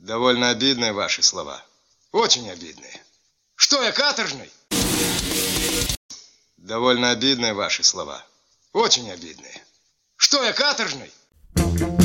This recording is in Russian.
Довольно обидные ваши слова. Очень обидные. Что я, каторжный? Довольно обидные ваши слова. Очень обидные. Что я, каторжный?